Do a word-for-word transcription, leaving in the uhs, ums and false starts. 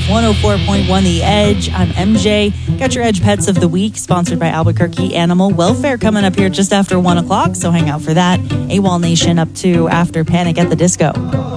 one oh four point one The Edge. I'm M J. Got your Edge Pets of the Week, sponsored by Albuquerque Animal Welfare, coming up here just after one o'clock, so hang out for that. AWOL Nation up to after Panic at the Disco.